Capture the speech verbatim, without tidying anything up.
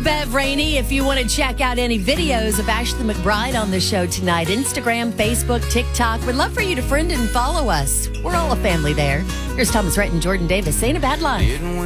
Bev Rainey. If you want to check out any videos of Ashley McBride on the show tonight, Instagram, Facebook, TikTok, we'd love for you to friend and follow us. We're all a family there. Here's Thomas Rhett and Jordan Davis. Ain't a bad line.